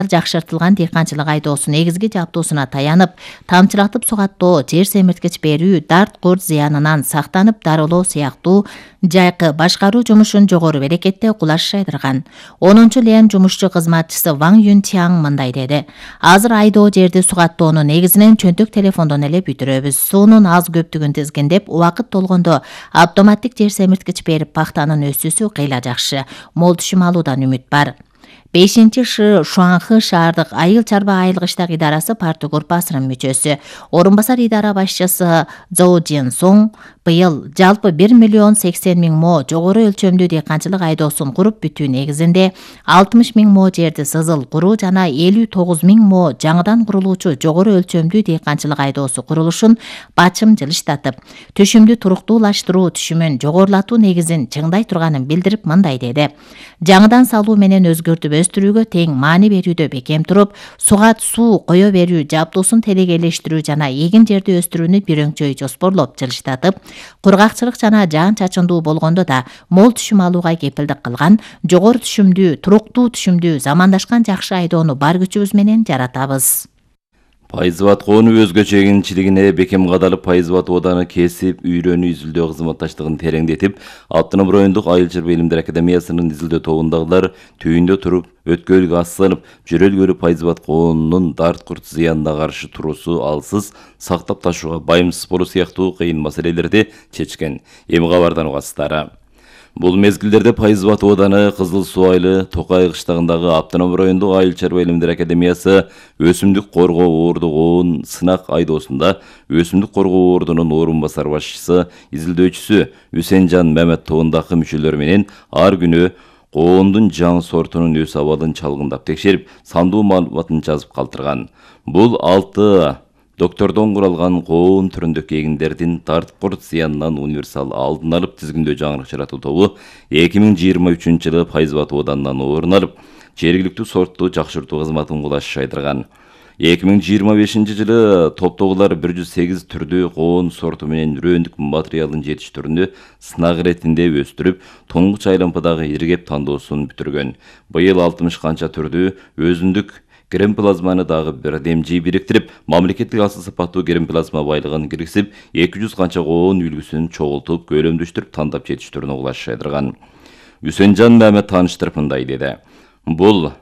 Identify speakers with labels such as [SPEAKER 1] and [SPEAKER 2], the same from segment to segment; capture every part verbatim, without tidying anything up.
[SPEAKER 1] жакшыртылган дыйканчылык айдоосу негизги жабдуусуна таянып, тамчылатып сугаттоо, жер семирткич берүү, дарт курт зыянынан сактанып дарылоо сыяктуу жайкы башкаруу жумушун жогору берекетте кулаш жайдырган. онунчу Лен жумушчу кызматчысы Ваң Юнтяң мындай деди: азыр айдоо жерди сугаттоону негизинен чөнтөк телефондон эле бүтүрөбүз. Суунун аз көптүгүн тизгиндеп, убакыт толгондо автоматтик жер семирткич берип, пахтанын өсүүсү кыйла жакшы. Мол түшүм алуудан үмүт бар. бешинчи Шы Шуанхы шаардык айыл чарба айылгы иштер идарасы партия группасынын мүчөсү, орун басар идара башчысы Зоу Джин Соң быйыл жалпы бир миллион сексен миң мо жогору өлчөмдүү дыйканчылык айдоосун куруп бүтүү негизинде алтымыш миң мо жерди сызыл куруу жана элүү тогуз миң мо жаңыдан курулуучу жогору өлчөмдүү дыйканчылык айдоосу курулушун бачым жылыштатып, түшүмдү туруктуулаштыруу түшүмүн жогорулатуу негизин чыңдай турганын билдирип мындай деди: жаңыдан салуу менен өзгөртүп өстүрүүгө тең маани берүүдө бекем туруп, сугат суу кое берүү жабдуусун телегейлештирүү жана эгин жерди өстүрүүнү бирөңчөй жоспорлоп жылыштатып, кургакчылык жана жаан чачындуу болгондо да мол түшүм алууга кепилдик кылган жогору түшүмдүү, туруктуу түшүмдүү, замандашкан жакшы айдоону бар күчүбүз менен жаратабыз.
[SPEAKER 2] Пайызбат коonu өзгөчө эгинчилигине бекем кадалып, Пайызбат ооданы кесип, үйрөнүү изилдөө кызматташтыгын тереңдетип, Автоном райондук айыл чарба илимдер академиясынын изилдөө тобундагылар түйүндө туруп, өткөлгө асланып, жөрөлгөлү Пайызбат коонунун дарт курт зыянына каршы туруусу алсыз, сактап ташууга байымсыз болуу сыяктуу кыйын маселелерди чечкен. Эми кабардан угасыздар. Бул мезгилдерде Пайызбат ооданы Кызыл Суу айылы Токай кыштагындагы Автоном райондук айыл чарба илимдер академиясы өсүмдүк коргоо оордук оон сынак айдоосунда өсүмдүк коргоо оордунун орун басар башчысы, изилдөөчүсү Үсенжан Мамет тобундагы мүчөлөр менен ар күнү коондун жаңы сортунун өс абалын чалгындап текшерип, сандуу маалыматын жазып калтырган. Бул алты доктордон куралган коон түрүндөгү эгиндердин дарт курт зыянынан универсал алдын алып тизгиндөө жаңырык жаратуу тобу эки миң жыйырма үчүнчү жылы Пайызбат ооданынан орун алып, жергиликтүү сортту жакшыртуу кызматын кулаш жайдырган. эки миң жыйырма бешинчи жылы топтогулар бир жүз сегиз түрдүү коон сорту менен үрөндүк материалын жетиштирүүнү сынак иретинде өстүрүп, туңгуч айлампадагы иргеп тандоосун бүтүргөн. Быйыл алтымыш канча түрдүү өзүндүк гермоплазманы дагы бирдемжи бириктирип, мамлекеттик асыл сапаттуу гермоплазма байлыгын киргизип, эки жүз канча коон үлгүсүн чогултуп, көлөмдөштүрүп, тандап жетиштирүүнү кулаш жайдырган. Үсенжан Мамет тааныштырып мындай деди: бул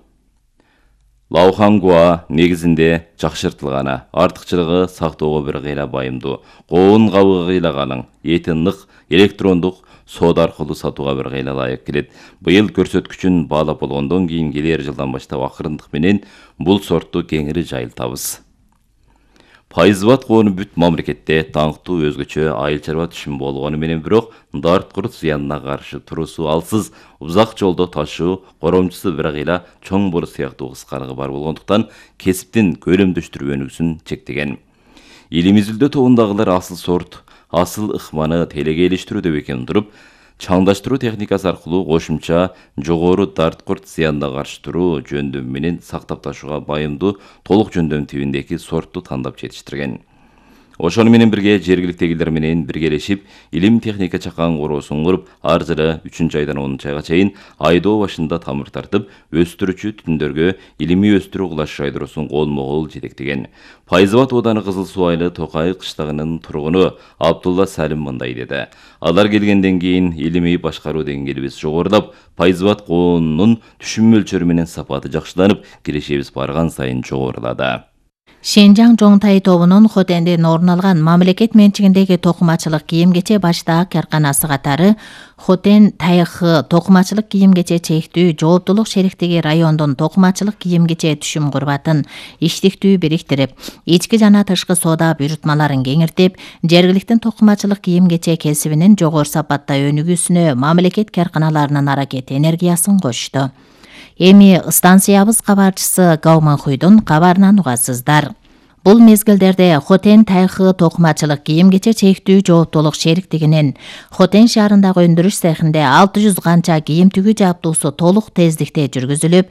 [SPEAKER 2] Лаухангуа негизинде жакшыртылганы, артыкчылыгы сактоого бир кыйла байымдуу, коон кабыгы кыйлаганың, эти нык, электрондук соода аркылуу сатууга бир кыйла ылайык келет. Быйыл көрсөткүчүн баалап болгондон кийин келер жылдан баштап акырындык менен бул сортту кеңири жайылтабыз. Пайызбат коону бүт мамлекетте таңктуу өзгөчө айыл чарба түшүм болгону менен бирок дарт курт зыянына каршы туруусу алсыз, узак жолдо ташуу, коромчусу бир кыйла чоң болуу сыяктуу кыскалыгы бар болгондуктан кесиптин көлөмдөштүрүүнүсүн чектеген. Илим изилдөө тобундагылар асыл сорт, асыл ыкманы телегейлештирүүдө бекем туруп, чаңдаштыруу техникасы аркылуу кошумча жогору дарт курт зыянына каршы туруу жөндөм менен сактап ташууга байымдуу толук жөндөм тибиндеги сортту тандап жетиштирген. Ошону менен бирге жергиликтегилер менен биргелешип, илим техника чакан короосун куруп, ар жылы үчүнчү айдан онунчу айга чейин айдоо башында тамыр тартып, өстүрүүчү түтүндөргө илимий өстүрүү кулаш жайдыруусун колмо-кол жетектеген. Пайызбат ооданы Кызыл Суу айылы Токай кыштагынын тургуну Абдулла Салим мындай деди: алар келгенден кийин илимий башкаруу деңгээлибиз жогорулап, Пайызбат коонунун түшүм мөлчөрү менен сапаты жакшыланып, кирешебиз барган сайын жогорулады.
[SPEAKER 1] Шенжаң Жоңтай тобунун Хотенден орун алган мамлекет менчигиндеги токумачылык кийим-кече баштаак карканасы катары Хотен Тайхы токумачылык кийим-кече чектүү жооптулук шериктиги райондун токумачылык кийим-кече түшүм курбатын иштиктүү бириктирип, ички жана тышкы соода буйрутмаларын кеңиртип, жергиликтин токумачылык кийим-кече кесибинин жогору сапатта өнүгүүсүнө мамлекет карканаларынын аракет энергиясын кошту. Эми станциябыз кабарчысы Гауманхуйдун кабарынан угасыздар. Бул мезгилдерде Хотен Тайхы токумачылык кийим-кече чектүү жооптулук шериктигинин Хотен шаарындагы өндүрүш цехинде алты жүз канча кийим тигүү жабдуусу толук тездикте жүргүзүлүп,